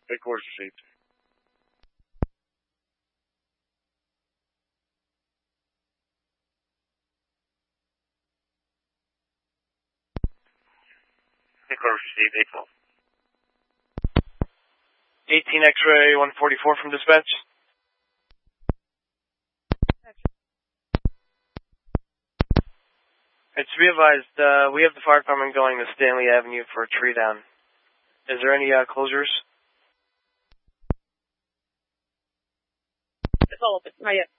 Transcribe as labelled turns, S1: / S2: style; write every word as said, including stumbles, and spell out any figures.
S1: Headquarters received. Headquarters received, eight twelve.
S2: eighteen X-ray one forty-four from dispatch. It's to be advised, uh, we have the fire department going to Stanley Avenue for a tree down. Is there any, uh, closures?
S3: It's all open. Not yet.